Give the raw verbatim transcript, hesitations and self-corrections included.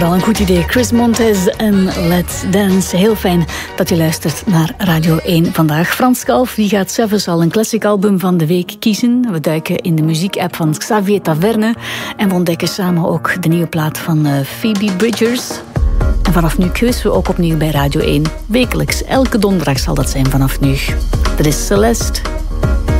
Al een goed idee. Chris Montez en Let's Dance. Heel fijn dat je luistert naar Radio één vandaag. Frans Kalf die gaat zelfs al een classic album van de week kiezen. We duiken in de muziekapp van Xavier Taverne en we ontdekken samen ook de nieuwe plaat van uh, Phoebe Bridgers. En vanaf nu quizzen we ook opnieuw bij Radio één. Wekelijks, elke donderdag zal dat zijn vanaf nu. Dat is Celeste.